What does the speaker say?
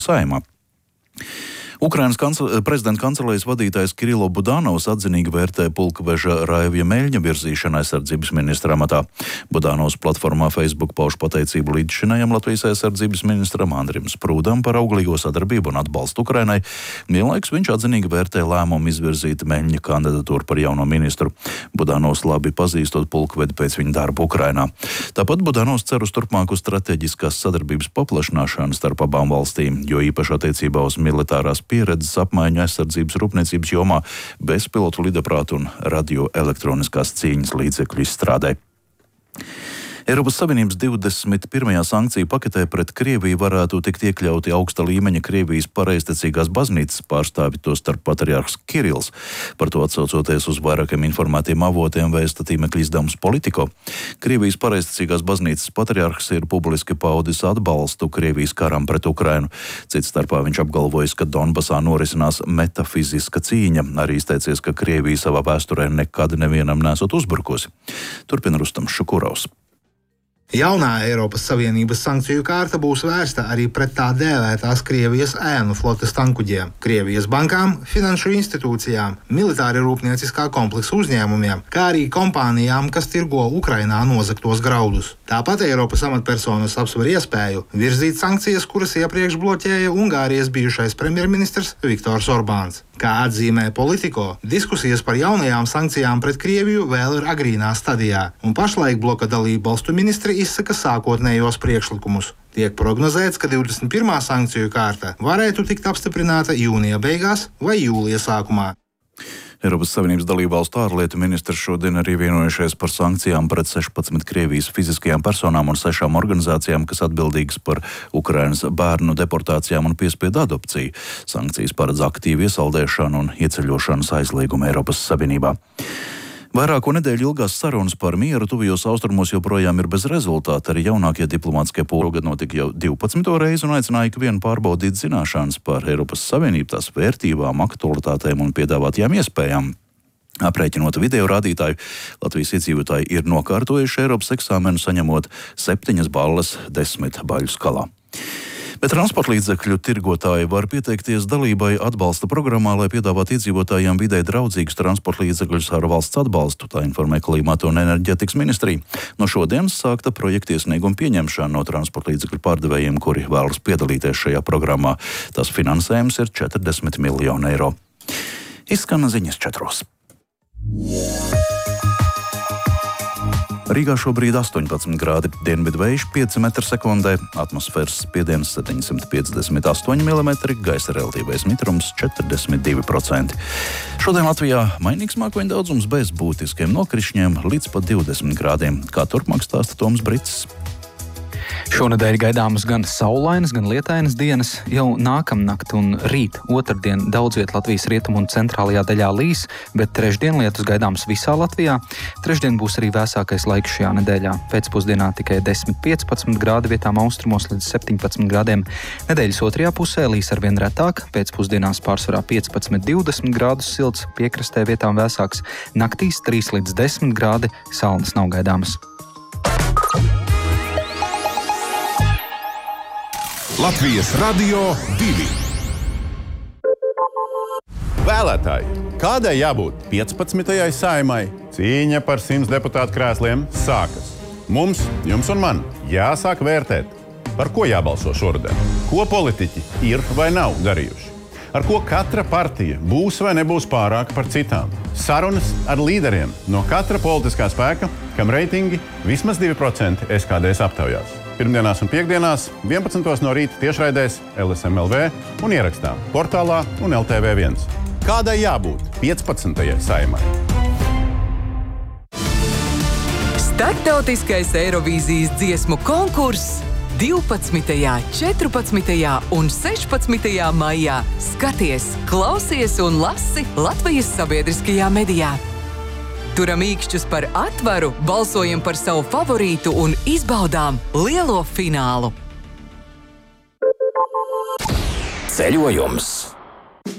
Saeimā. Ukrainas prezidenta kancelējas vadītājs Kirilo Budanovs atzinīgi vērtē pulkveža Raivja Meļņa virzīšanu aizsardzības ministra amatā. Budanovs platformā Facebook pauž pateicību līdzšinējam Latvijas aizsardzības ministram Andrim Sprūdam par auglīgo sadarbību un atbalstu Ukrainai. Vienlaikus viņš atzinīgi vērtē lēmumu izvirzīt Meļņa kandidatūru par jauno ministru. Budanovs labi pazīstot pulkvedi pēc viņa darba Ukrainā. Tāpat Budanovs cer uz turpmāku strateģiskās sadarbības paplašināšanu starp abām valstīm, jo īpaši attiecībā uz militārās pieredzes apmaiņu aizsardzības rūpniecības jomā, bezpilotu lidaprātu un radioelektroniskās cīņas līdzekļu izstrādē. Eiropas Savienības 21. sankciju paketē pret Krieviju varētu tikt iekļauti augsta līmeņa Krievijas pareizticīgās baznīcas pārstāvi, tostarp patriarhs Kirills. Par to atsaucoties uz vairākiem informētiem avotiem vēsta tīmekļa izdevums Politico. Krievijas pareizticīgās baznīcas patriarhs ir publiski paudis atbalstu Krievijas karam pret Ukrainu. Cits starpā viņš apgalvojis, ka Donbasā norisinās metafiziska cīņa, arī izteicies, ka Krievija savā vēsturē nekad nevienam nesot uzbrukusi. Turpina Rustams Šukurovs. Jaunā Eiropas Savienības sankciju kārta būs vērsta arī pret tā dēvētās Krievijas ēnu flotes tankuģiem, Krievijas bankām, finanšu institūcijām, militāri rūpnieciskā kompleksa uzņēmumiem, kā arī kompānijām, kas tirgo Ukrainā nozagtos graudus. Tāpat Eiropas amatpersonas apsver iespēju virzīt sankcijas, kuras iepriekš bloķēja Ungārijas bijušais premjerministrs Viktors Orbāns. Kā atzīmē Politico, diskusijas par jaunajām sankcijām pret Krieviju vēl ir agrīnā stadijā, un pašlaik bloka dalību valstu ministri izsaka sākotnējos priekšlikumus. Tiek prognozēts, ka 21. sankciju kārta varētu tikt apstiprināta jūnija beigās vai jūlija sākumā. Eiropas Savienības dalībvalstu ārlietu ministrs šodien arī vienojušies par sankcijām pret 16 Krievijas fiziskajām personām un 6 organizācijām, kas atbildīgas par Ukrainas bērnu deportācijām un piespiedu adopciju. Sankcijas paredz aktīvu iesaldēšanu un ieceļošanas aizliegumu Eiropas Savienībā. Vairāko nedēļu ilgās sarunas par mieru tuvajos austrumos joprojām ir bez rezultāta. Arī jaunākie diplomātiskie pūļi notika jau 12. reizi un aicināja ikvienu pārbaudīt zināšanas par Eiropas Savienību, tās vērtībām, aktualitātēm un piedāvātajām iespējām. Aprēķinot video rādītāju, Latvijas iedzīvotāji ir nokārtojuši Eiropas eksāmenu, saņemot 7 balles 10 baļu skalā. Bet transportlīdzekļu tirgotāji var pieteikties dalībai atbalsta programmā, lai piedāvātu iedzīvotājiem vidē draudzīgus transportlīdzekļus ar valsts atbalstu, tā informē Klimata un enerģētikas ministrija. No šodienas sākta projekta iesnieguma pieņemšana no transportlīdzekļu pārdevējiem, kuri vēlas piedalīties šajā programmā. Tas finansējums ir 40 miljoni eiro. Izskan ziņas 4. Rīgā šobrīd 18 grādi, dienvidu vējš 5 m/sekundē, atmosfēras spiediens 758 mm, gaisa relatīvais mitrums 42%. Šodien Latvijā mainīgs mākoņu daudzums bez būtiskiem nokrišņiem līdz pat 20 grādiem. Kā turpmāk stāsta Toms Brits. Šonedēļ gaidāmas gan saulainas, gan lietainas dienas. Jau nākamnakt un rīt otrdien daudz viet Latvijas rietumu un centrālajā daļā līs, bet trešdien lietus gaidāms visā Latvijā. Trešdien būs arī vēsākais laiks šajā nedēļā. Pēcpusdienā tikai 10-15 grādi, vietām austrumos līdz 17 grādiem. Nedēļas otrajā pusē līs arvien retāk, pēcpusdienās pārsvarā 15-20 grādus silts, piekrastē vietām vēsāks. Naktīs 3 līdz 10 grādi, salnas nav gaidāmas. Latvijas Radio 2. Vēlētāji, kādai jābūt 15. Saeimai? Cīņa par 100 deputātu krēsliem sākas. Mums, jums un man jāsāk vērtēt, par ko jābalso šoruden, ko politiķi ir vai nav darījuši, ar ko katra partija būs vai nebūs pārāka par citām. Sarunas ar līderiem no katra politiskā spēka, kam reitingi vismaz 2% SKDS aptaujās. Pirmdienās un piekdienās 11. no rīta tiešraidēs LSM.LV un ierakstā portālā un LTV1. Kādai jābūt 15. Saeimai? Startautiskais Eirovīzijas dziesmu konkurss 12., 14. un 16. maijā. Skaties, klausies un lasi Latvijas sabiedriskajā medijā. Turam īkšķus par atvaru, balsojam par savu favorītu un izbaudām lielo finālu. Ceļojums.